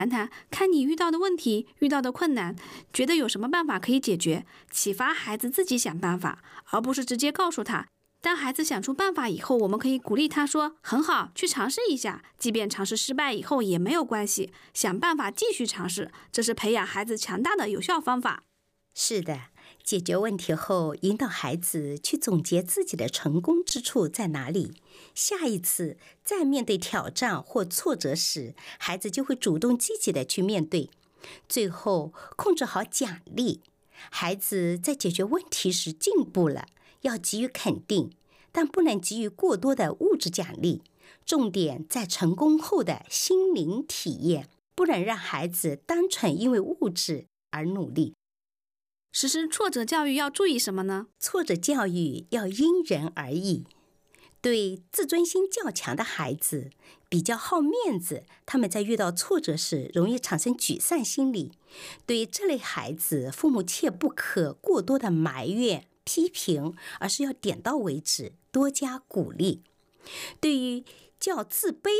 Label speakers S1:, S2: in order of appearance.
S1: 谈谈，看你遇到的问题、遇到的困难，觉得有什么办法可以解决，启发孩子自己想办法，而不是直接告诉他。当孩子想出办法以后，我们可以鼓励他说：“很好，去尝试一下，即便尝试失败以后也没有关系，想办法继续尝试。”这是培养孩子强大的有效方法。
S2: 是的，解决问题后，引导孩子去总结自己的成功之处在哪里。下一次再面对挑战或挫折时，孩子就会主动积极的去面对。最后，控制好奖励。孩子在解决问题时进步了，要给予肯定，但不能给予过多的物质奖励。重点在成功后的心灵体验，不能让孩子单纯因为物质而努力。
S1: 实施挫折教育要注意什么呢？
S2: 挫折教育要因人而异。对自尊心较强的孩子，比较好面子，他们在遇到挫折时容易产生沮丧心理。对于这类孩子，父母切不可过多的埋怨、批评，而是要点到为止，多加鼓励。对于较自卑